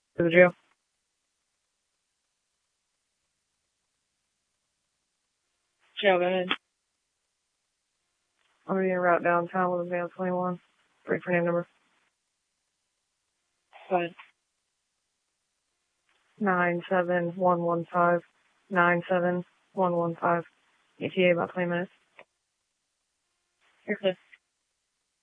To the jail. Jail, go ahead. I'm reading a route downtown with a van 21. Ready for name number. Go ahead. 97115. 97115. ETA about 20 minutes. You're clear.